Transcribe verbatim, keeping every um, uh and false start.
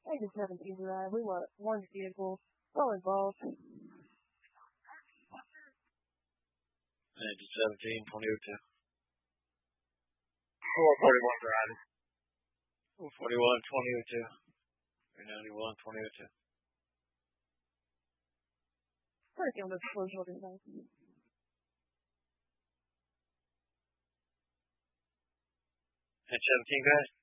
Engine seventeen arrived. We want one vehicle. Well involved. Engine seventeen, twenty oh two. four forty-one driving. four forty-one, twenty oh two. three ninety-one, twenty oh two. Working on the close order now. Engine seventeen, guys.